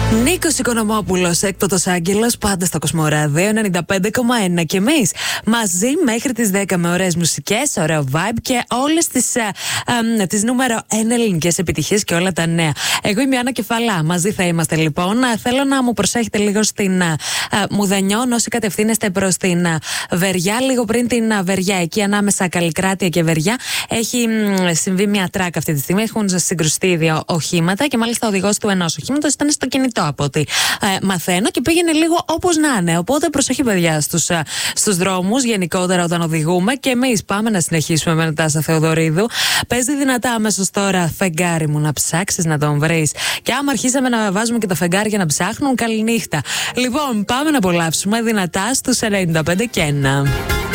Νίκος Οικονομόπουλος, έκτοτος άγγελος, πάντα στο Κοσμοράδιο 95,1. Και εμείς μαζί μέχρι τις 10 με ωραίες μουσικές, ωραίο vibe και όλες τις νούμερο 1 ελληνικές επιτυχίες και όλα τα νέα. Εγώ είμαι η Άννα Κεφαλά. Μαζί θα είμαστε λοιπόν. Θέλω να μου προσέχετε λίγο στην Μουδανιών όσοι κατευθύνεστε προς την Βεριά. Λίγο πριν την Βεριά, εκεί ανάμεσα Καλλικράτεια και Βεριά, έχει συμβεί μια τράκα αυτή τη στιγμή. Έχουν συγκρουστεί δύο οχήματα και μάλιστα ο οδηγός του ενός οχήματος ήταν στο κινητό από ό,τι μαθαίνω και πήγαινε λίγο όπως να είναι. Οπότε προσοχή, παιδιά, στους δρόμους γενικότερα όταν οδηγούμε. Και εμείς πάμε να συνεχίσουμε με Νατάσα Θεοδωρίδου. Παίζει δυνατά αμέσως τώρα Φεγγάρι μου να ψάξεις να τον βρεις. Και άμα αρχίσαμε να βάζουμε και τα φεγγάρια να ψάχνουν, καληνύχτα. Λοιπόν, πάμε να απολαύσουμε δυνατά στους 95 και 1.